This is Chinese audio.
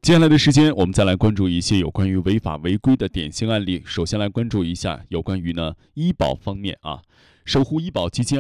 接下来的时间，我们再来关注一些有关于违法违规的典型案例。首先来关注一下有关于医保方面啊，守护医保基金